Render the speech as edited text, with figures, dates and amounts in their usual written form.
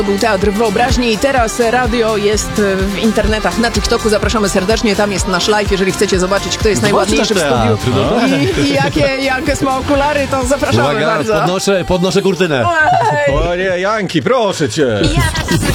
Był Teatr Wyobraźni i teraz radio jest w internetach, na TikToku. Zapraszamy serdecznie, tam jest nasz live, jeżeli chcecie zobaczyć, kto jest najładniejszy w studiu i jakie ma okulary, to zapraszamy bardzo. Podnoszę kurtynę. O nie, Janki, proszę cię.